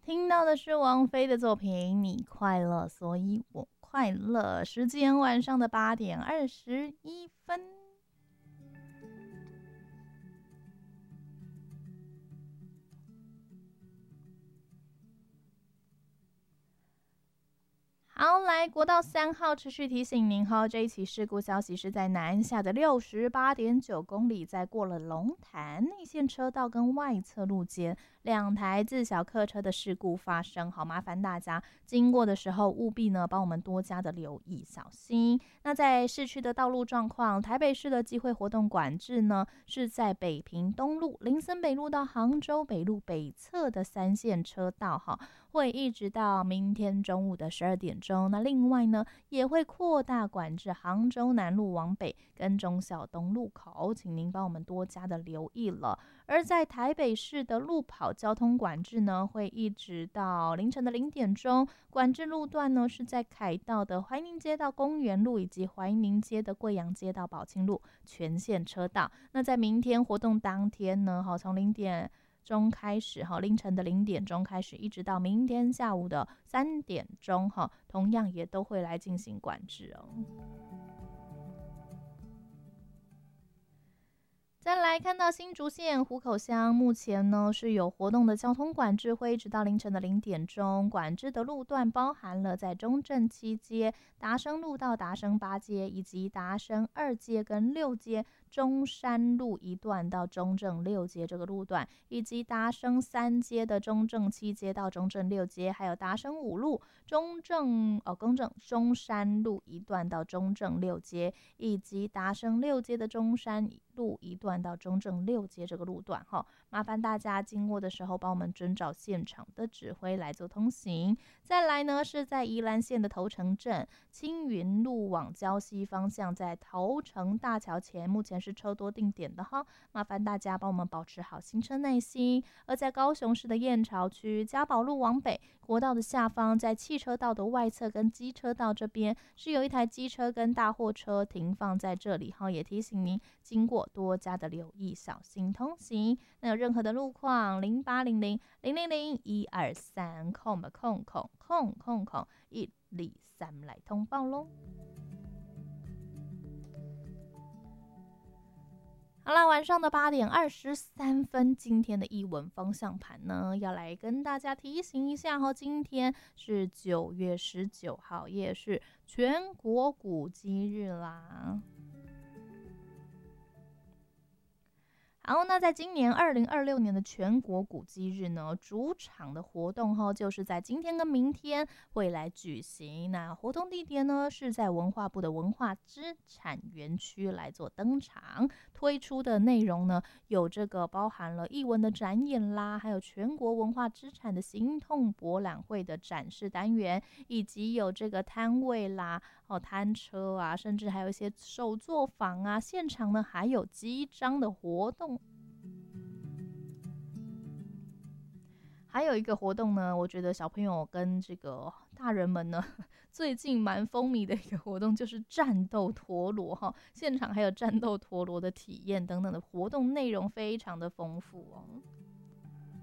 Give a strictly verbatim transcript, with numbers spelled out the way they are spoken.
听到的是王菲的作品《你快乐，所以我快乐》。时间晚上的八点二十一分。好，来国道三号持续提醒您哈，这一起事故消息是在南下的六十八点九公里，在过了龙潭内线车道跟外侧路间，两台自小客车的事故发生，好麻烦大家经过的时候务必呢帮我们多加的留意小心。那在市区的道路状况，台北市的集会活动管制呢是在北平东路、林森北路到杭州北路北侧的三线车道哈，会一直到明天中午的十二点钟。那另外呢，也会扩大管制杭州南路往北跟忠孝东路口，请您帮我们多加的留意了。而在台北市的路跑交通管制呢，会一直到凌晨的零点钟。管制路段呢是在凯道的怀宁街到公园路以及怀宁街的贵阳街到宝庆路全线车道。那在明天活动当天呢，好从零点钟开始哈，凌晨的零点钟开始，一直到明天下午的三点钟哈，同样也都会来进行管制哦。再来看到新竹县湖口乡，目前呢是有活动的交通管制，会一直到凌晨的零点钟。管制的路段包含了在中正七街、达生路到达生八街，以及达生二街跟六街。中山路一段到中正六街这个路段，以及达生三街的中正七街到中正六街，还有达生五路中正哦公正中山路一段到中正六街，以及达生六街的中山路一段到中正六街这个路段哈，麻烦大家经过的时候帮我们遵照现场的指挥来做通行。再来呢是在宜兰县的头城镇青云路往礁溪方向，在头城大桥前，目前是车多定点的哈，麻烦大家帮我们保持好行车耐心。而在高雄市的燕巢区嘉宝路往北国道的下方，在汽车道的外侧跟机车道这边是有一台机车跟大货车停放在这里哈，也提醒您经过多加的留意，小心通行。那有任何的路况，零八零零零零零一二三空吧空空空空空一二三来通报喽。好了，晚上的八点二十三分，今天的艺文方向盘呢，要来跟大家提醒一下哈，今天是九月十九号，也是全国古迹日啦。好，那在今年二零二六年的全国古迹日呢，主场的活动哈，就是在今天跟明天会来举行。那活动地点呢，是在文化部的文化资产园区来做登场。推出的内容呢，有这个包含了艺文的展演啦，还有全国文化资产的行动博览会的展示单元，以及有这个摊位啦、哦摊车啊，甚至还有一些手作坊啊，现场呢还有集章的活动。还有一个活动呢，我觉得小朋友跟这个大人们呢，最近蛮风靡的一个活动就是战斗陀螺哈，现场还有战斗陀螺的体验等等的活动内容非常的丰富哦。